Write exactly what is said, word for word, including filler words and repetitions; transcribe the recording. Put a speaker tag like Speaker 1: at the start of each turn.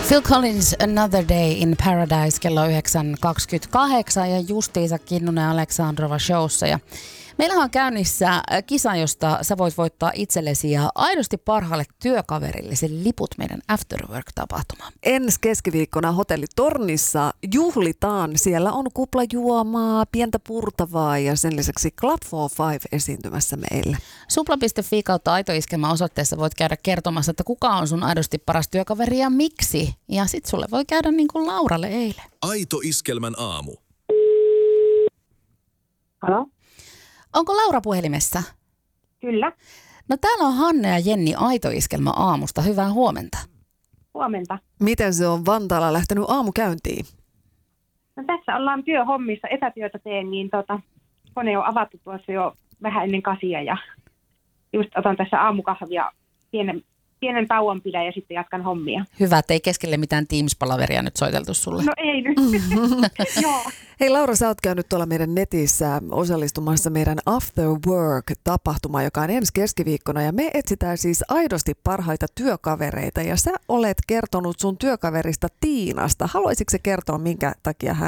Speaker 1: Phil Collins, Another Day in Paradise, kello yhdeksän kaksikymmentäkahdeksan ja justiinsa Kinnunen Aleksandrova showssa. Ja meillähän on käynnissä kisa, josta sä voit voittaa itsellesi ja aidosti parhaalle työkaverillesi liput meidän Afterwork-tapahtumaan.
Speaker 2: Ensi keskiviikkona Hotelli Tornissa juhlitaan. Siellä on kuplajuomaa, pientä purtavaa ja sen lisäksi Club for Five esiintymässä meillä.
Speaker 1: Supla piste fi kautta aitoiskelma osoitteessa voit käydä kertomassa, että kuka on sun aidosti paras työkaveri ja miksi. Ja sit sulle voi käydä niin kuin Lauralle eilen.
Speaker 3: Aito Iskelmän aamu.
Speaker 4: Halo?
Speaker 1: Onko Laura puhelimessa?
Speaker 4: Kyllä.
Speaker 1: No täällä on Hanne ja Jenni Aito Iskelmä aamusta. Hyvää huomenta.
Speaker 4: Huomenta.
Speaker 2: Miten se on Vantaalla lähtenyt aamu käyntiin?
Speaker 4: No tässä ollaan työhommissa, etätyötä teen, niin tota, kone on avattu tuossa jo vähän ennen kasia ja just otan tässä aamukahvia, pienen, pienen tauon pidän ja sitten jatkan hommia.
Speaker 1: Hyvä, ettei keskelle mitään Teams-palaveria nyt soiteltu sulle.
Speaker 4: No ei nyt. Joo.
Speaker 2: Hei Laura, sä oot käynyt tuolla meidän netissä osallistumassa meidän After Work-tapahtumaan, joka on ensi keskiviikkona. Ja me etsitään siis aidosti parhaita työkavereita ja sä olet kertonut sun työkaverista Tiinasta. Haluaisitko se kertoa, minkä takia hän